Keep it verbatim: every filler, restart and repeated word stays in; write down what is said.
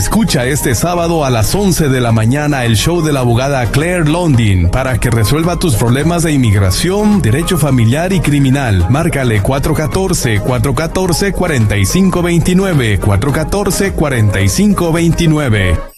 Escucha este sábado a las once de la mañana el show de la abogada Claire Londin para que resuelva tus problemas de inmigración, derecho familiar y criminal. Márcale cuatro uno cuatro, cuatro uno cuatro, cuatro cinco dos nueve, cuatro uno cuatro, cuatro cinco dos nueve.